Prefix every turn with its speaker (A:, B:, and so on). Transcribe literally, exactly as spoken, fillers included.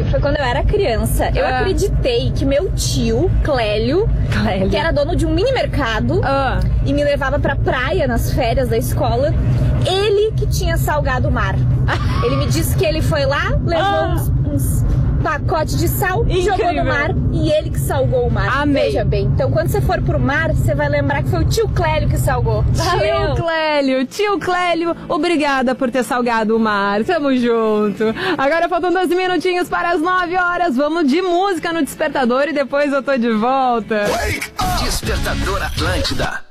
A: foi quando eu era criança. Eu
B: Ah.
A: acreditei que meu tio, Clélio,
B: Clélio.
A: que era dono de um mini mercado
B: Ah.
A: e me levava pra praia nas férias da escola, ele que tinha salgado o mar. Ele me disse que ele foi lá, levou
B: Ah.
A: uns, uns pacotes de sal,
B: Incrível.
A: jogou no mar e ele que salgou o mar.
B: Amei.
A: Veja bem. Então, quando você for pro mar, você vai lembrar que foi o tio Clélio que salgou.
B: Tio Clélio, tio Clélio, obrigada por ter salgado o mar. Tamo junto. Agora faltam doze minutinhos para as nove horas. Vamos de música no Despertador e depois eu tô de volta.
C: Despertador Atlântida.